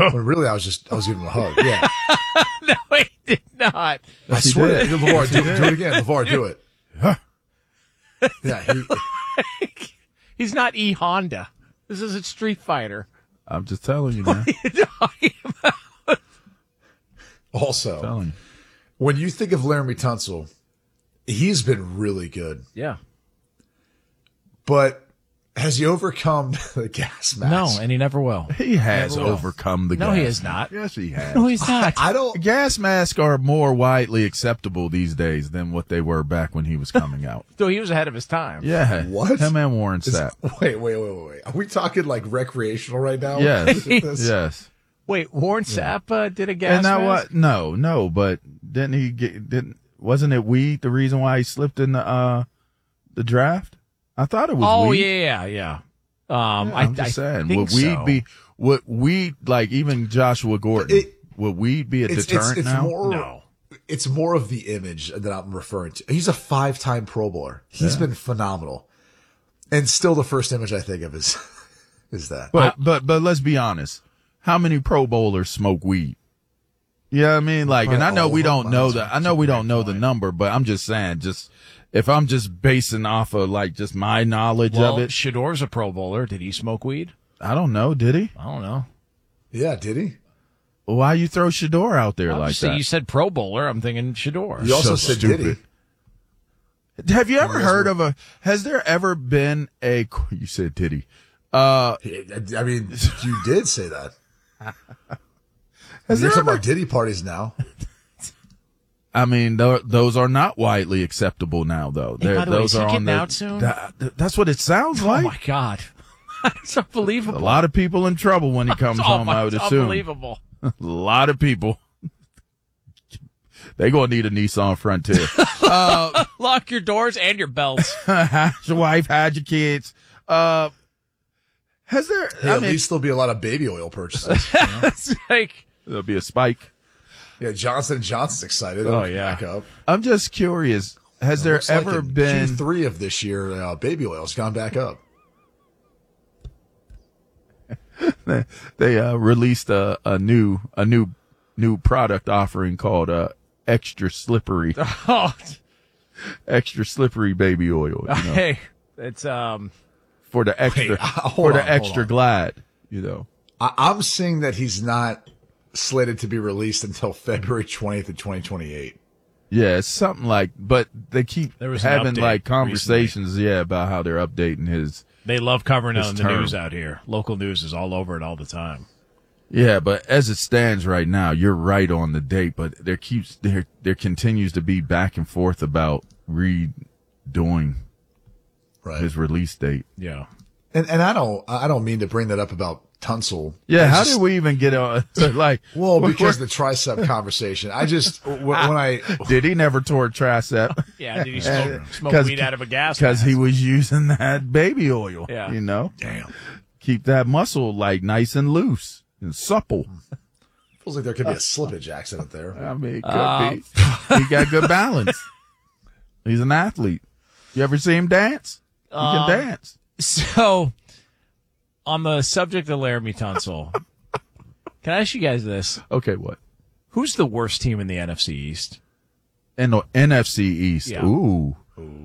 When really I was giving him a hug. Yeah. No, he did not. I swear. LeVar, do it again. LeVar, do it. Yeah. He's not E Honda. This is a Street Fighter. I'm just telling you, man. What are you talking about? Also, when you think of Laremy Tunsil, he's been really good. Yeah. But has he overcome the gas mask? No, and he never will. He has overcome the gas. No, he has not. Yes, he has. No, he's not. I don't. Gas masks are more widely acceptable these days than what they were back when he was coming out. So he was ahead of his time. Yeah. What? Him and Warren Sapp. Wait. Are we talking like recreational right now? Yes. Yes. Wait, Warren Sapp did a gas And now mask? what? No, but wasn't it weed the reason why he slipped in the draft? I thought it was weed. Yeah. I'm just saying, think would weed, like even Joshua Gordon, would weed be a deterrent it's now? No. It's more of the image that I'm referring to. He's a 5-time Pro Bowler. He's been phenomenal. And still the first image I think of is that. But let's be honest. How many Pro Bowlers smoke weed? Yeah, I mean, like, and I know we don't know that. I know we don't know the number, but I'm just saying, if I'm just basing off of like just my knowledge of it. Shador's a Pro Bowler. Did he smoke weed? I don't know. Did he? I don't know. Yeah, did he? Why you throw Shador out there like that? You said Pro Bowler. I'm thinking Shador. You also said stupid. Did he? Have you ever heard of has there ever been you said Diddy. I mean, you did say that. You're talking about Diddy parties now. I mean, those are not widely acceptable now, though. Hey, by the way, those is he are getting out soon? That's what it sounds like. Oh my God, it's unbelievable. A lot of people in trouble when he comes home, I would assume. Unbelievable. A lot of people. They gonna need a Nissan Frontier. Lock your doors and your belts. Hide your wife, hide your kids. Has there? Hey, at least there'll be a lot of baby oil purchases. It's like there'll be a spike. Yeah, Johnson & Johnson's excited. Oh, yeah. Back up. I'm just curious. Has there ever been Q3 of this year? Baby oil's gone back up. They released a new product offering called Extra Slippery. Extra slippery baby oil. You know? Hey, it's for the extra glad. You know, I'm seeing that he's not slated to be released until February 20th of 2028. Yeah, it's something like, but they keep having like conversations, recently. About how they're updating his. They love covering it on the term. news out here. Local news is all over it all the time. Yeah, but as it stands right now, you're right on the date, but there continues to be back and forth about redoing his release date. Yeah. And I don't mean to bring that up about Tunsil. Yeah, how did we even get on? Like, well, because the tricep conversation. I just did he never tore a tricep? Yeah, did he smoke weed out of a gas? Because he was using that baby oil. Yeah, you know. Damn. Keep that muscle like nice and loose and supple. Feels like there could be a slippage accident there. I mean, it could be. He got good balance. He's an athlete. You ever see him dance? He can dance. So, on the subject of Laremy Tunsil, can I ask you guys this? Okay, what? Who's the worst team in the NFC East? In the NFC East. Yeah. Ooh.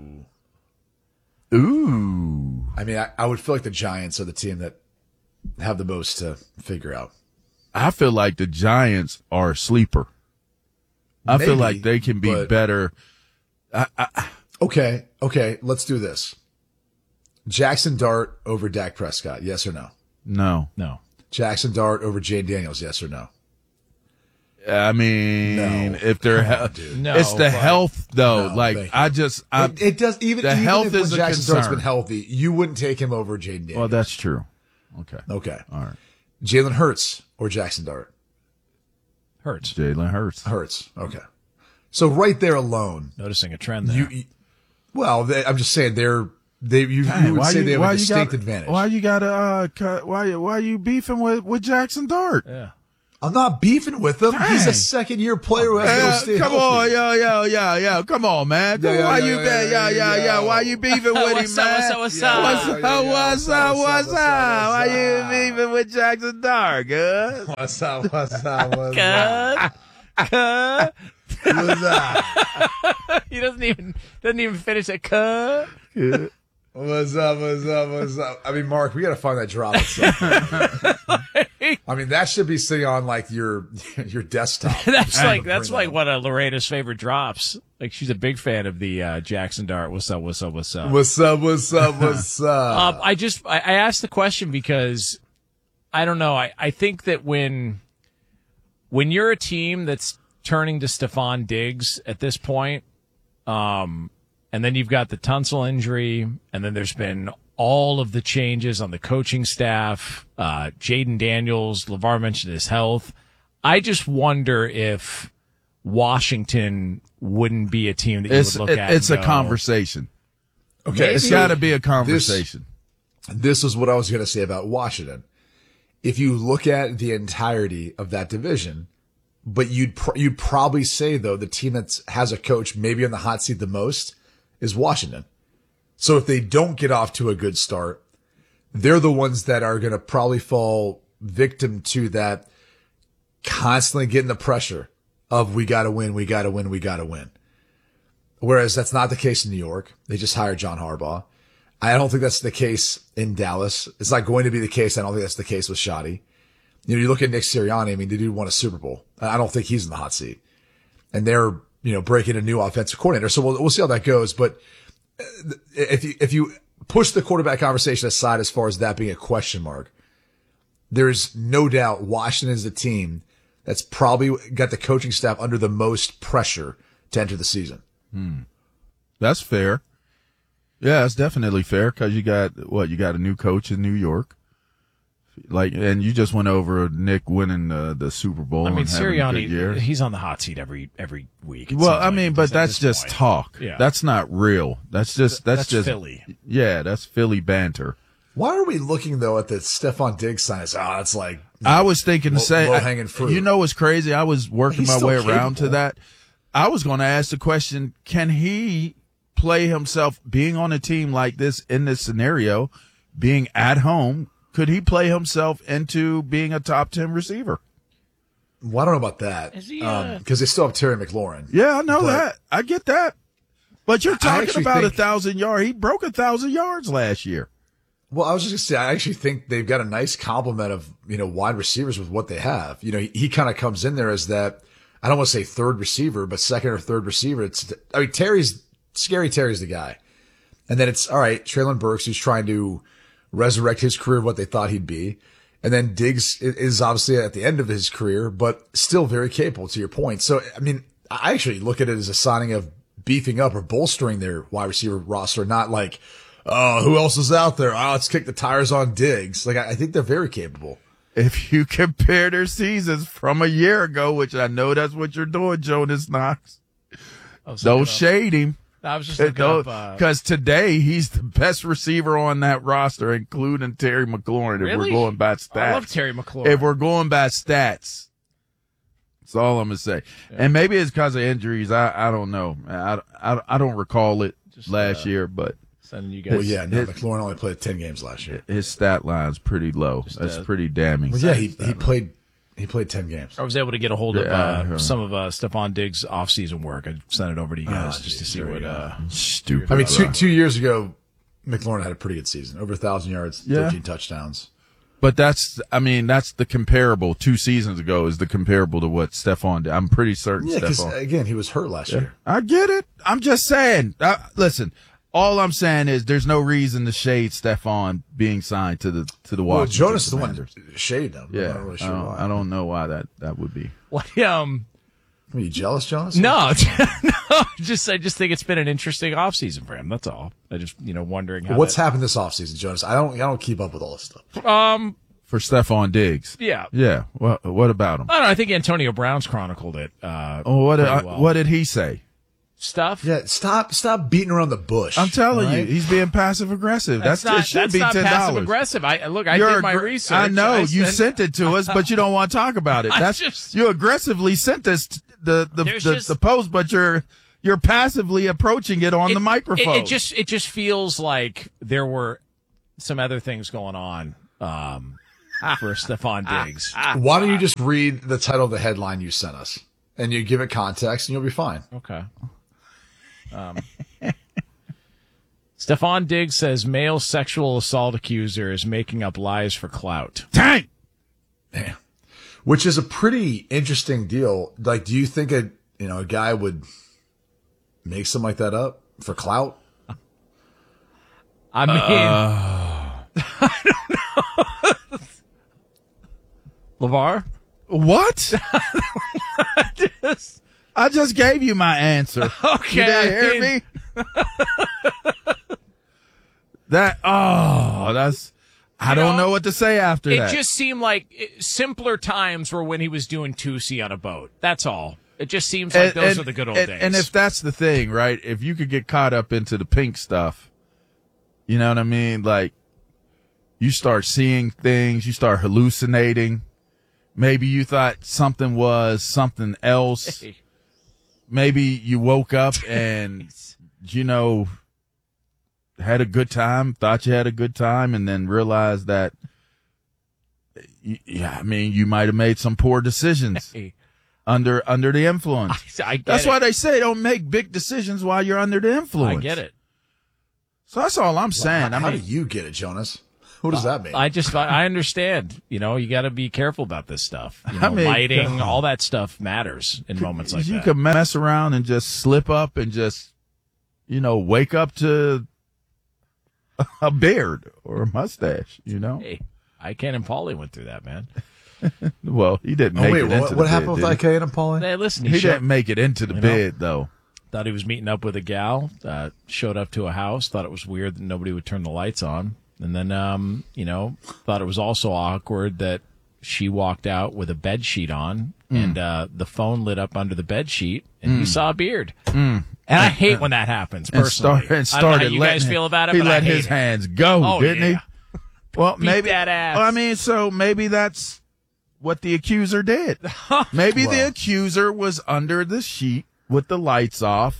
I mean, I would feel like the Giants are the team that have the most to figure out. I feel like the Giants are a sleeper. I feel like they can be better. Okay, let's do this. Jackson Dart over Dak Prescott, yes or no? No. Jackson Dart over Jay Daniels, yes or no? I mean, if they're it's the health though. It does even the health if is when a Jackson concern. Dart's been healthy, you wouldn't take him over Jay Daniels. Well, that's true. Okay. All right. Jalen Hurts or Jackson Dart? Hurts. Jalen Hurts. Hurts. Okay. So right there alone, noticing a trend there. I'm just saying you would say they have a distinct advantage. Why you gotta why you beefing with Jackson Dart? Yeah. I'm not beefing with him. Dang. He's a second-year player who has to go stay come healthy. on, yo. Come on, man. Why you beefing with him, man? What's up? What's up? Why you beefing with Jackson Dart, good? What's up? What's up? He doesn't even finish it. What's up? I mean, Mark, we got to find that drop. I mean, that should be sitting on like your desktop. That's like one of Loretta's favorite drops. Like she's a big fan of the Jackson Dart. What's up? I asked the question because I don't know. I think that when you're a team that's turning to Stephon Diggs at this point, and then you've got the Tunsil injury, and then there's been all of the changes on the coaching staff. Jaden Daniels, LeVar mentioned his health. I just wonder if Washington wouldn't be a team that you would look at. It's a conversation. Okay, it's got to be a conversation. This is what I was going to say about Washington. If you look at the entirety of that division, but you'd probably say though the team that has a coach maybe on the hot seat the most is Washington. So if they don't get off to a good start, they're the ones that are going to probably fall victim to that constantly getting the pressure of we got to win. Whereas that's not the case in New York. They just hired John Harbaugh. I don't think that's the case in Dallas. It's not going to be the case. I don't think that's the case with Shoddy. You know, you look at Nick Sirianni. I mean, the dude won a Super Bowl. I don't think he's in the hot seat. And they're, breaking a new offensive coordinator. So we'll see how that goes. But if you push the quarterback conversation aside as far as that being a question mark, there's no doubt Washington is the team that's probably got the coaching staff under the most pressure to enter the season. That's fair. Yeah, it's definitely fair because you got a new coach in New York. And you just went over Nick winning the Super Bowl. I mean, and having a good year. Sirianni, he's on the hot seat every week. Well, I mean, but that's just point. talk. Yeah. That's not real. That's just Philly. Yeah, that's Philly banter. Why are we looking though at the Stephon Diggs sign? It's like I was thinking to say, low-hanging fruit. You know what's crazy? I was working my way around to that. I was going to ask the question: can he play himself being on a team like this in this scenario, being at home? Could he play himself into being a top 10 receiver? Well, I don't know about that. Is he, because they still have Terry McLaurin. Yeah, I know that. I get that. But you're talking about 1,000 yards. He broke 1,000 yards last year. Well, I was just going to say, I actually think they've got a nice complement of, wide receivers with what they have. He kind of comes in there as that, I don't want to say third receiver, but second or third receiver. Scary Terry's the guy. And then it's, all right, Treylon Burks, who's trying to resurrect his career, what they thought he'd be. And then Diggs is obviously at the end of his career, but still very capable, to your point. So, I mean, I actually look at it as a signing of beefing up or bolstering their wide receiver roster, not like, oh, who else is out there? Oh, let's kick the tires on Diggs. Like, I think they're very capable. If you compare their seasons from a year ago, which I know that's what you're doing, Jonas Knox, don't shade him. I was just looking up because today he's the best receiver on that roster, including Terry McLaurin. Really? If we're going by stats, I love Terry McLaurin. If we're going by stats, that's all I'm gonna say. Yeah. And maybe it's because of injuries. I don't know. I don't recall it last year, but sending you guys. Well, yeah, no, McLaurin only played 10 games last year. His stat line's pretty low. That's pretty damning. Well, yeah, he played. He played 10 games. I was able to get a hold of some of Stephon Diggs' off-season work. I sent it over to you guys just to see what. Stupid. I mean, two years ago, McLaurin had a pretty good season, over 1,000 yards, 13 touchdowns. But that's the comparable. 2 seasons ago is the comparable to what Stephon did. I'm pretty certain. Yeah, because again, he was hurt last year. I get it. I'm just saying. Listen. All I'm saying is there's no reason to shade Stephon being signed to the Washington. Well, Jonas is the one shaded him. Yeah, I'm not really sure why. I don't know why that would be. What? Are you jealous, Jonas? No, no. I just think it's been an interesting offseason for him. That's all. I just wondering how. What's happened this offseason, Jonas? I don't keep up with all this stuff. For Stephon Diggs. Yeah. Yeah. What about him? I don't know. I think Antonio Brown's chronicled it. What did he say? stuff. Yeah, stop beating around the bush. I'm telling right? you, he's being passive aggressive. It should be $10. Passive aggressive. I did my research. I know you sent it to us, but you don't want to talk about it. You aggressively sent us the post, but you're passively approaching it on the microphone. It just feels like there were some other things going on for Stefon Diggs. Why don't you just read the title of the headline you sent us, and you give it context, and you'll be fine. Okay. Stefon Diggs says male sexual assault accuser is making up lies for clout. Dang! Yeah. Which is a pretty interesting deal. Like, do you think a guy would make something like that up for clout? I mean, I don't know. LeVar? What? I just gave you my answer. Okay. You didn't hear me? I don't know what to say after that. It just seemed like simpler times were when he was doing Tusi on a boat. That's all. It just seems like those are the good old days. And if that's the thing, right? If you could get caught up into the pink stuff, you know what I mean? Like, you start seeing things, you start hallucinating. Maybe you thought something was something else. Hey. Maybe you woke up and, had a good time, thought you had a good time, and then realized that, you might have made some poor decisions under the influence. I get That's it. why they say don't make big decisions while you're under the influence. I get it. So that's all I'm saying. How do you get it, Jonas? What does that mean? I understand. You got to be careful about this stuff. Lighting, all that stuff matters in moments like that. You could mess around and just slip up and just, wake up to a beard or a mustache, Hey, Ken and Paulie went through that, man. Well, he didn't make it into the bid. What happened with IK and Paulie? Hey, listen, He didn't make it into the bid, though. Thought he was meeting up with a gal, showed up to a house, thought it was weird that nobody would turn the lights on. And then, thought it was also awkward that she walked out with a bed sheet on and the phone lit up under the bed sheet and he saw a beard. And I hate when that happens, personally. And started I don't know how you guys feel about it, he but let I hate his it. hands go, didn't he? Well, maybe that ass. Well, I mean, so maybe that's what the accuser did. Maybe the accuser was under the sheet with the lights off,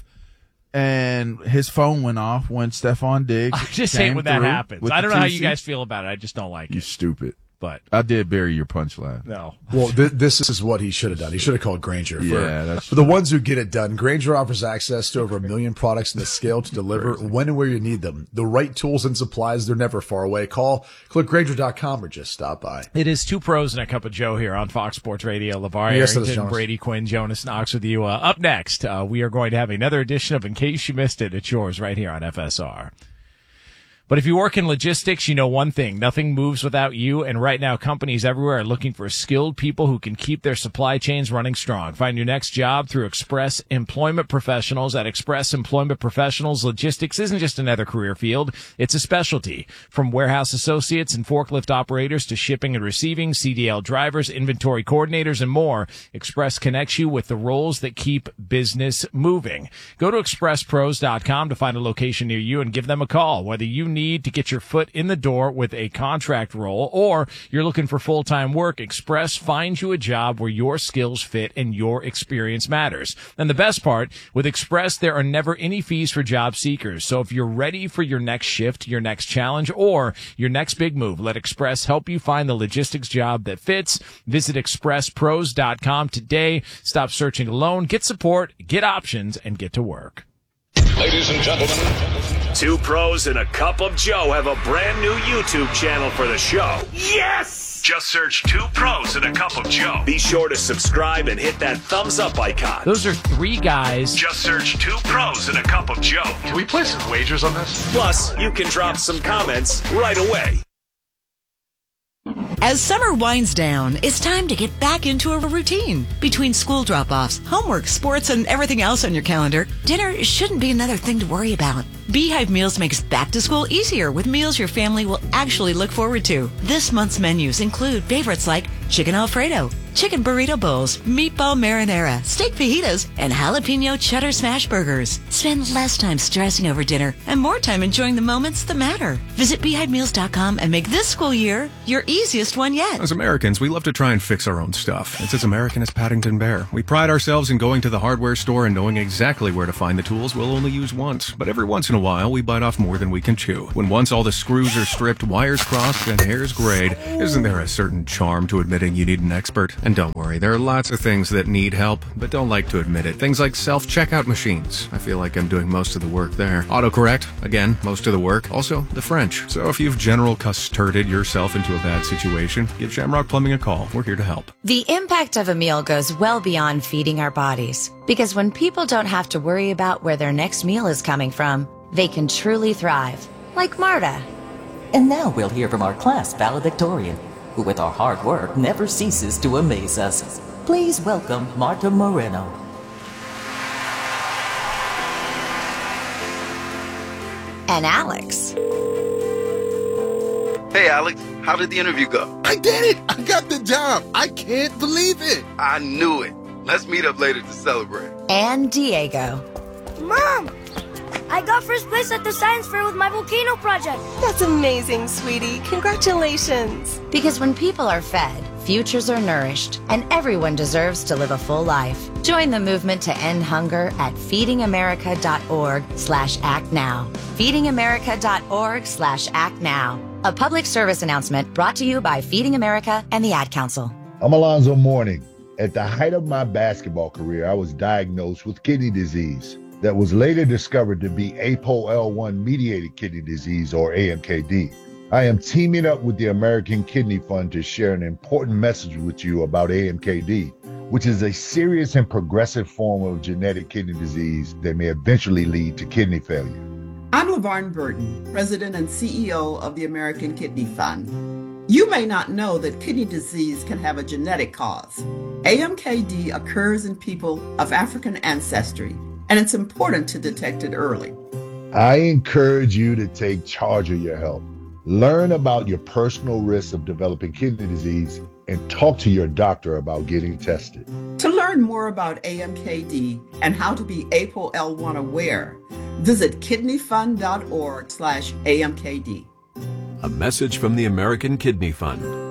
and his phone went off when Stefon Diggs I just came hate when that through happens. with I don't the know how 2C. you guys feel about it. I just don't like You it. stupid. But I did bury your punchline. no. Well, this is what he should have done. He should have called Grainger. Yeah, for the ones who get it done, Grainger offers access to over 1 million products in the scale to deliver when and where you need them. The right tools and supplies, they're never far away. Click Grainger.com or just stop by. It is Two Pros and a Cup of Joe here on Fox Sports Radio. LeVar Yes, it is, Arrington, Jonas. Brady Quinn, Jonas Knox with you. Up next, we are going to have another edition of In Case You Missed It. It's yours right here on FSR. But if you work in logistics, you know one thing. Nothing moves without you, and right now companies everywhere are looking for skilled people who can keep their supply chains running strong. Find your next job through Express Employment Professionals. At Express Employment Professionals, logistics isn't just another career field, it's a specialty. From warehouse associates and forklift operators to shipping and receiving, CDL drivers, inventory coordinators, and more, Express connects you with the roles that keep business moving. Go to expresspros.com to find a location near you and give them a call. Whether you need to get your foot in the door with a contract role or you're looking for full-time work, Express finds you a job where your skills fit and your experience matters. And the best part, with Express, there are never any fees for job seekers. So if you're ready for your next shift, your next challenge, or your next big move, let Express help you find the logistics job that fits. Visit expresspros.com today. Stop searching alone. Get support, get options, and get to work. Ladies and gentlemen, Two Pros and a Cup of Joe have a brand new YouTube channel for the show. Yes! Just search Two Pros and a Cup of Joe. Be sure to subscribe and hit that thumbs up icon. Those are three guys. Just search Two Pros and a Cup of Joe. can we play some wagers on this? Plus, you can drop some comments right away. As summer winds down, it's time to get back into a routine. Between school drop-offs, homework, sports, and everything else on your calendar, dinner shouldn't be another thing to worry about. Beehive Meals makes back to school easier with meals your family will actually look forward to. This month's menus include favorites like chicken Alfredo, chicken burrito bowls, meatball marinara, steak fajitas, and jalapeno cheddar smash burgers. Spend less time stressing over dinner and more time enjoying the moments that matter. Visit BeehiveMeals.com and make this school year your easiest one yet. As Americans, we love to try and fix our own stuff. It's as American as Paddington Bear. We pride ourselves in going to the hardware store and knowing exactly where to find the tools we'll only use once. But every once in a while, we bite off more than we can chew. When once all the screws are stripped, wires crossed, and hairs grayed, isn't there a certain charm to admitting you need an expert? And don't worry, there are lots of things that need help, but don't like to admit it. Things like self-checkout machines. I feel like I'm doing most of the work there. Autocorrect, again, most of the work. Also, the French. So if you've general custarded yourself into a bad situation, give Shamrock Plumbing a call. We're here to help. The impact of a meal goes well beyond feeding our bodies. Because when people don't have to worry about where their next meal is coming from, they can truly thrive. Like Marta. And now we'll hear from our class valedictorian, who with our hard work never ceases to amaze us. Please welcome Marta Moreno. And Alex. Hey, Alex, how did the interview go? I did it! I got the job! I can't believe it! I knew it. Let's meet up later to celebrate. And Diego. Mom! I got first place at the science fair with my volcano project. That's amazing, sweetie. Congratulations. Because when people are fed, futures are nourished, and everyone deserves to live a full life. Join the movement to end hunger at feedingamerica.org/actnow. feedingamerica.org/actnow. A public service announcement brought to you by Feeding America and the Ad Council. I'm Alonzo Mourning. At the height of my basketball career, I was diagnosed with kidney disease that was later discovered to be APOL1-mediated kidney disease, or AMKD. I am teaming up with the American Kidney Fund to share an important message with you about AMKD, which is a serious and progressive form of genetic kidney disease that may eventually lead to kidney failure. I'm LaVarn Burton, President and CEO of the American Kidney Fund. You may not know that kidney disease can have a genetic cause. AMKD occurs in people of African ancestry, and it's important to detect it early. I encourage you to take charge of your health. Learn about your personal risks of developing kidney disease and talk to your doctor about getting tested. To learn more about AMKD and how to be APOL1 aware, visit kidneyfund.org/AMKD. A message from the American Kidney Fund.